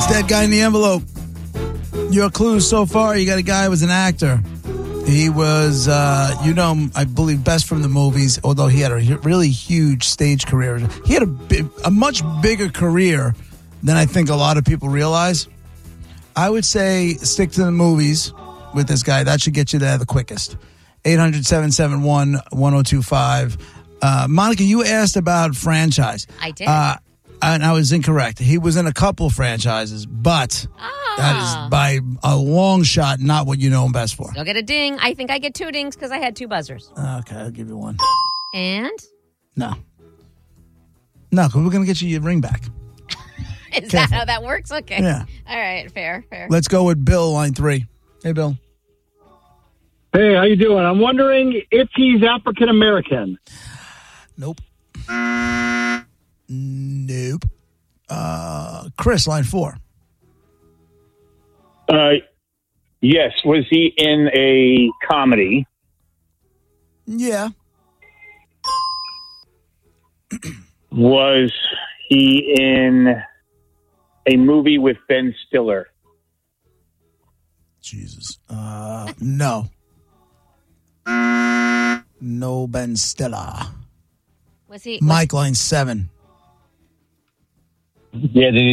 Dead guy in the envelope. Your clues so far, you got a guy who was an actor. He was, I believe, best from the movies, although he had a really huge stage career. He had a much bigger career than I think a lot of people realize. I would say stick to the movies with this guy. That should get you there the quickest. 800-771-1025. Monica, you asked about franchise. I did. And I was incorrect. He was in a couple franchises, but that is by a long shot not what you know him best for. You'll get a ding. I think I get 2 dings because I had 2 buzzers. Okay, I'll give you one. And? No, because we're going to get you your ring back. Is that how that works? Okay. Yeah. All right, fair. Let's go with Bill, line 3. Hey, Bill. Hey, how you doing? I'm wondering if he's African American. Nope. Chris, line 4. Yes. Was he in a comedy? Yeah. Was he in a movie with Ben Stiller? Jesus. No. No Ben Stiller. Was he? Mike, line 7. Yeah,